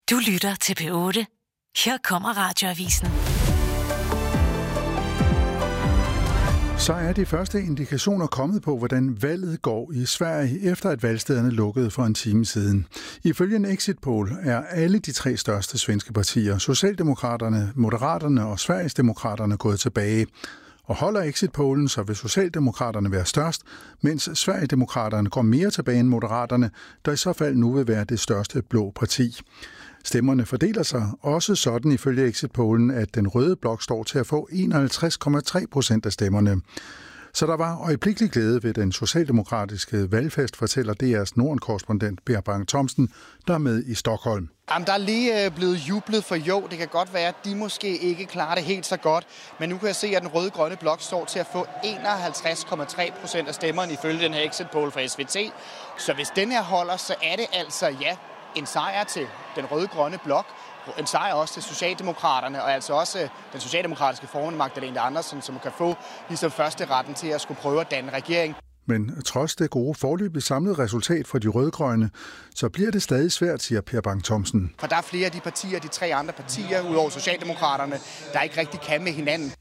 Du lytter til P8. Her kommer Radioavisen. Så er de første indikationer kommet på, hvordan valget går i Sverige, efter at valgstederne lukkede for en time siden. Ifølge en exit-poll er alle de tre største svenske partier, Socialdemokraterne, Moderaterne og Sverigesdemokraterne, gået tilbage. Og holder exit-pollen, så vil Socialdemokraterne være størst, mens Sverigedemokraterne går mere tilbage end Moderaterne, der i så fald nu vil være det største blå parti. Stemmerne fordeler sig også sådan ifølge exit-pollen, at den røde blok står til at få 51,3% af stemmerne. Så der var øjeblikkelig glæde ved den socialdemokratiske valgfest, fortæller DR's Norden-korrespondent Per Bang-Thomsen, der er med i Stockholm. Jamen, der er lige blevet jublet for jo. Det kan godt være, at de måske ikke klarer det helt så godt. Men nu kan jeg se, at den røde-grønne blok står til at få 51,3% af stemmerne ifølge den her exit-poll fra SVT. Så hvis den her holder, så er det altså, en sejr til den røde-grønne blok. En sejr også til Socialdemokraterne, og altså også den socialdemokratiske formand Magdalena Andersson, som kan få ligesom første retten til at skulle prøve at danne regering. Men trods det gode forløbige samlede resultat for de rødgrønne, så bliver det stadig svært, siger Per Bang-Thomsen. For der er flere af de partier, de tre andre partier, udover Socialdemokraterne, der ikke rigtig kan med hinanden.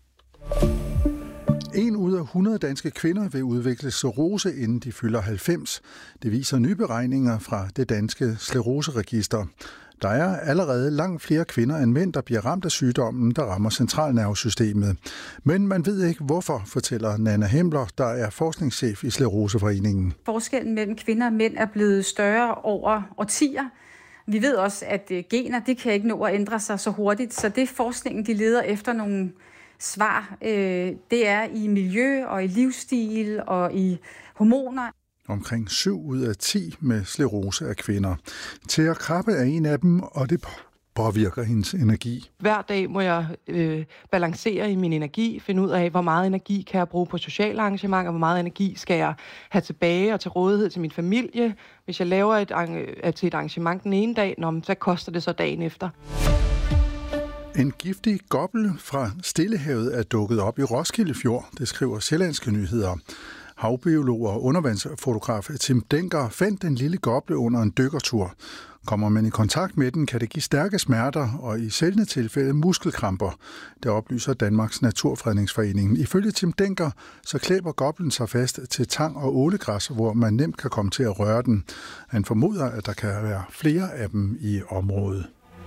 1 ud af 100 danske kvinder vil udvikle sklerose, inden de fylder 90. Det viser nye beregninger fra det danske skleroseregister. Der er allerede langt flere kvinder end mænd, der bliver ramt af sygdommen, der rammer centralnervesystemet. Men man ved ikke hvorfor, fortæller Nanna Hemler, der er forskningschef i Skleroseforeningen. Forskellen mellem kvinder og mænd er blevet større over årtier. Vi ved også, at gener det kan ikke nå at ændre sig så hurtigt, så det forskningen de leder efter nogle svar, det er i miljø og i livsstil og i hormoner. Omkring 7 ud af 10 med sklerose er kvinder. Thea Krabbe er en af dem, og det påvirker hendes energi. Hver dag må jeg balancere i min energi, finde ud af, hvor meget energi kan jeg bruge på sociale arrangementer, hvor meget energi skal jeg have tilbage og til rådighed til min familie. Hvis jeg laver et arrangement den ene dag, så koster det så dagen efter. En giftig gobbel fra Stillehavet er dukket op i Roskilde Fjord, det skriver Sjællandske Nyheder. Havbiolog og undervandsfotograf Tim Denker fandt den lille goble under en dykkertur. Kommer man i kontakt med den, kan det give stærke smerter og i sjældne tilfælde muskelkramper. Det oplyser Danmarks Naturfredningsforening. Ifølge Tim Denker, så klæber goblen sig fast til tang og ålegræs, hvor man nemt kan komme til at røre den. Han formoder, at der kan være flere af dem i området.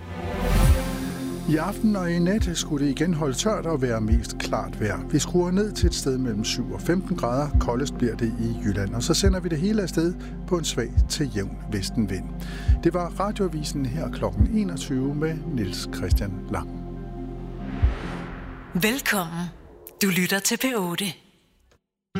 I aften og i nat skulle det igen holde tørt og være mest klart vejr. Vi skruer ned til et sted mellem 7 og 15 grader. Koldest bliver det i Jylland. Og så sender vi det hele afsted på en svag til jævn vestenvind. Det var Radioavisen her kl. 21 med Niels Christian Lang. Velkommen. Du lytter til P8.